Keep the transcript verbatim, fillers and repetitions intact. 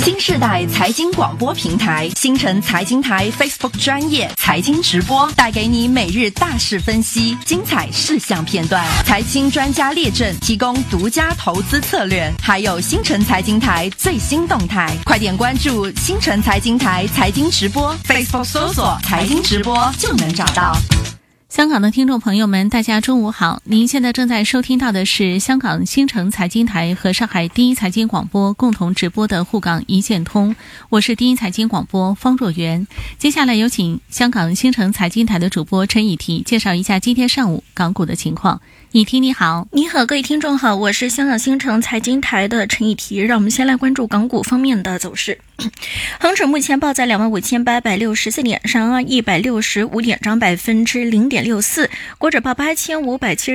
新世代财经广播平台新城财经台 Facebook 专业财经直播，带给你每日大事分析、精彩事项片段、财经专家列阵，提供独家投资策略，还有新城财经台最新动态。快点关注新城财经台财经直播 Facebook 搜索财经直播就能找到。 香港的听众朋友们，大家中午好！您现在正在收听到的是香港新城财经台和上海第一财经广播共同直播的沪港一线通，我是第一财经广播方若媛。接下来有请香港新城财经台的主播陈以缇介绍一下今天上午港股的情况。以缇你好。 你好，各位听众好，我是香港新城财经台的陈以缇。让我们先来关注港股方面的走势。恒指目前报在两万五千八百六十四点，上一百六十五点，涨百分之零点六四。国指报八千五百七十